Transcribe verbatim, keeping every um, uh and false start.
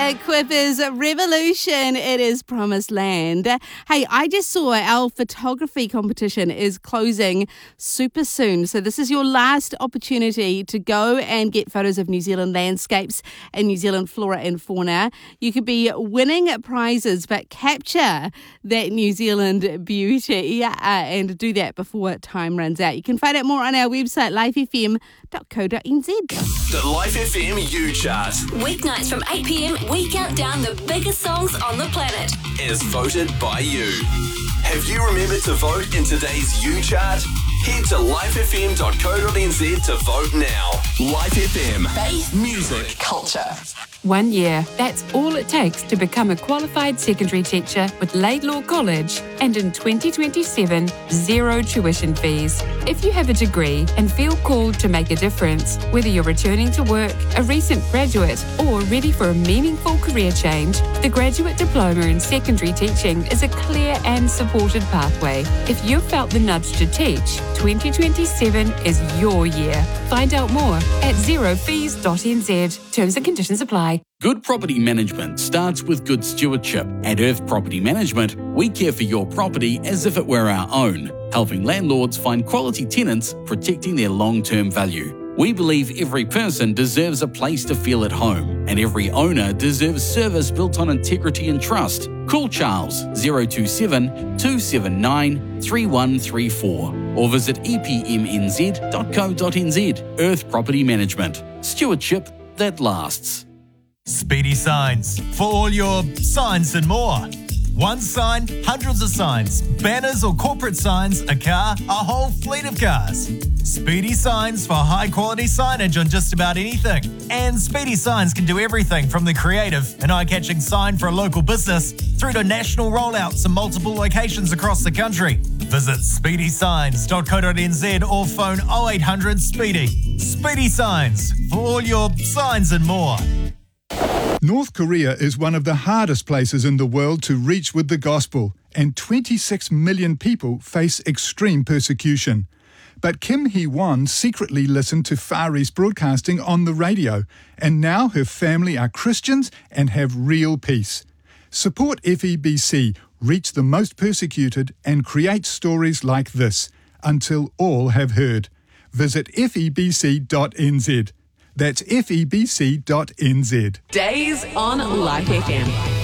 The quip is Revolution. It is Promised Land. Hey, I just saw our photography competition is closing super soon. So this is your last opportunity to go and get photos of New Zealand landscapes and New Zealand flora and fauna. You could be winning prizes, but capture that New Zealand beauty uh, and do that before time runs out. You can find out more on our website, life f m dot co dot n z. The Life F M U Chart. Weeknights from eight p m, we count down the biggest songs on the planet. Is voted by you. Have you remembered to vote in today's U Chart? Head to life f m dot co dot n z to vote now. Life F M. Faith, music, culture. One year, that's all it takes to become a qualified secondary teacher with Laidlaw College, and in twenty twenty-seven, zero tuition fees. If you have a degree and feel called to make a difference, whether you're returning to work, a recent graduate, or ready for a meaningful career change, the Graduate Diploma in Secondary Teaching is a clear and supported pathway. If you've felt the nudge to teach, twenty twenty-seven is your year. Find out more at zero fees dot n z. Terms and conditions apply. Good property management starts with good stewardship. At Earth Property Management, we care for your property as if it were our own, helping landlords find quality tenants, protecting their long-term value. We believe every person deserves a place to feel at home, and every owner deserves service built on integrity and trust. Call Charles zero two seven, two seven nine, three one three four or visit e p m n z dot co dot n z. Earth Property Management. Stewardship that lasts. Speedy Signs, for all your signs and more. One sign, hundreds of signs, banners or corporate signs, a car, a whole fleet of cars. Speedy Signs for high quality signage on just about anything. And Speedy Signs can do everything from the creative and eye-catching sign for a local business through to national rollouts in multiple locations across the country. Visit speedy signs dot co dot n z or phone oh eight hundred SPEEDY. Speedy Signs for all your signs and more. North Korea is one of the hardest places in the world to reach with the gospel, and twenty-six million people face extreme persecution. But Kim Hee-won secretly listened to Far East Broadcasting on the radio, and now her family are Christians and have real peace. Support F E B C, reach the most persecuted, and create stories like this, until all have heard. Visit f e b c dot n z. That's f e b c dot n z. Days on Life F M.